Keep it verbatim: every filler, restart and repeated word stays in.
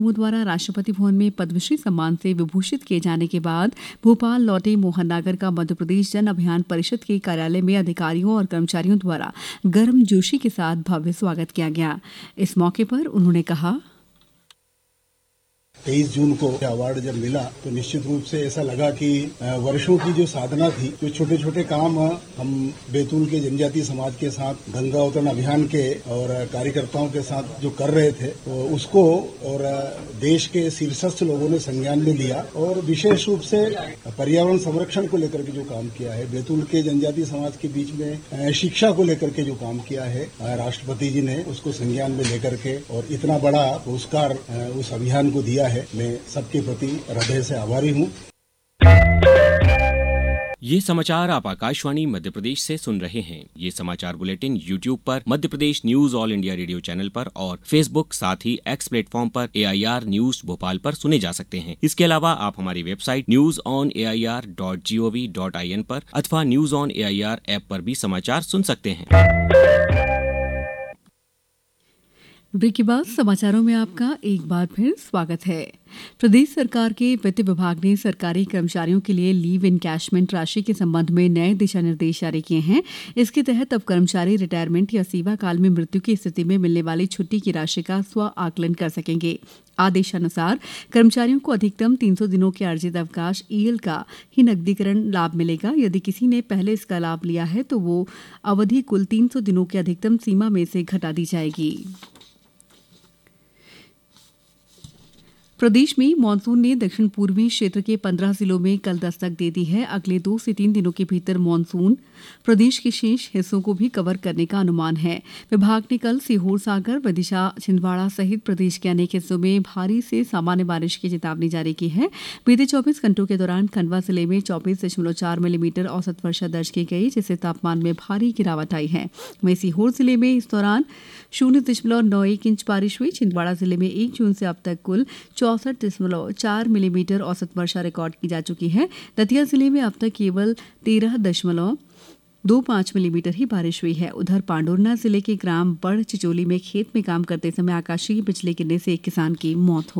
मुर्मू द्वारा राष्ट्रपति भवन में पद्मश्री सम्मान से विभूषित किए जाने के बाद भोपाल लौटे मोहन नागर का मध्यप्रदेश जन अभियान परिषद के कार्यालय में अधिकारियों और कर्मचारियों द्वारा गर्मजोशी के साथ भव्य स्वागत किया गया। इस मौके पर उन्होंने कहा, तेईस जून को अवार्ड जब मिला तो निश्चित रूप से ऐसा लगा कि वर्षों की जो साधना थी, जो छोटे छोटे काम हम बैतूल के जनजातीय समाज के साथ गंगा उतरण अभियान के और कार्यकर्ताओं के साथ जो कर रहे थे, तो उसको और देश के शीर्षस्थ लोगों ने संज्ञान में लिया और विशेष रूप से पर्यावरण संरक्षण को लेकर के जो काम किया है, बैतूल के जनजातीय समाज के बीच में शिक्षा को लेकर के जो काम किया है, राष्ट्रपति जी ने उसको संज्ञान में लेकर के और इतना बड़ा पुरस्कार उस अभियान को दिया है। मैं सबके प्रति हृदय से आभारी हूँ। ये समाचार आप आकाशवाणी मध्य प्रदेश से सुन रहे हैं। ये समाचार बुलेटिन यूट्यूब पर Madhya Pradesh news all India radio channel पर और फेसबुक साथ ही एक्स प्लेटफॉर्म पर ए आई आर न्यूज भोपाल पर सुने जा सकते हैं। इसके अलावा आप हमारी website news on A I R dot G O V dot I N पर अथवा news on A I R app पर भी समाचार सुन सकते हैं। ब्रेक के बाद समाचारों में आपका एक बार फिर स्वागत है। प्रदेश सरकार के वित्त विभाग ने सरकारी कर्मचारियों के लिए लीव इनकैशमेंट राशि के संबंध में नए दिशा निर्देश जारी किए हैं। इसके तहत अब कर्मचारी रिटायरमेंट या सेवा काल में मृत्यु की स्थिति में मिलने वाली छुट्टी की राशि का स्व आकलन कर सकेंगे। आदेशानुसार कर्मचारियों को अधिकतम तीन सौ दिनों के अर्जित अवकाश ई एल का ही नकदीकरण लाभ मिलेगा। यदि किसी ने पहले इसका लाभ लिया है तो वो अवधि कुल तीन सौ दिनों की अधिकतम सीमा में से घटा दी जाएगी। प्रदेश में मानसून ने दक्षिण पूर्वी क्षेत्र के पंद्रह जिलों में कल दस्तक दे दी है। अगले दो से तीन दिनों के भीतर मानसून प्रदेश के शेष हिस्सों को भी कवर करने का अनुमान है। विभाग ने कल सीहोर, सागर, विदिशा, छिंदवाड़ा सहित प्रदेश के अनेक हिस्सों में भारी से सामान्य बारिश की चेतावनी जारी की है। बीते चौबीस घंटों के दौरान खंडवा जिले में चौबीस दशमलव चार मिलीमीटर औसत वर्षा दर्ज की गई, जिससे तापमान में भारी गिरावट आई है। वहीं सीहोर जिले में इस दौरान शून्य दशमलव नौ एक इंच बारिश हुई। छिंदवाड़ा जिले में एक जून से अब तक कुल चौसठ दशमलव चार मिलीमीटर औसत वर्षा रिकॉर्ड की जा चुकी है। दतिया जिले में अब तक केवल तेरह दशमलव दो पाँच मिलीमीटर ही बारिश हुई है। उधर पांडुरना जिले के ग्राम बड़ चिचोली में खेत में काम करते समय आकाशीय बिजली गिरने से एक किसान की मौत हो